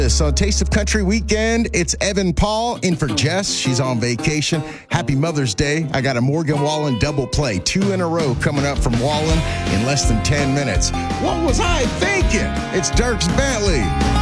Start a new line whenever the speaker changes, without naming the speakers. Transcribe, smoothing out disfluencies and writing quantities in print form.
This on Taste of Country weekend, it's Evan Paul in for Jess. She's on vacation. Happy Mother's Day. I got a Morgan Wallen double play, 2 in a row coming up from Wallen in less than 10 minutes. What was I thinking? It's Dierks Bentley.